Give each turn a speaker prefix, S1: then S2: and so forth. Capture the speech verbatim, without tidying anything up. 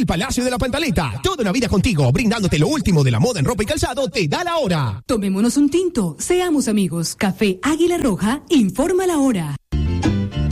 S1: El Palacio de la Pantaleta. Toda una vida contigo, brindándote lo último de la moda en ropa y calzado, te da la hora.
S2: Tomémonos un tinto, seamos amigos. Café Águila Roja, informa la hora.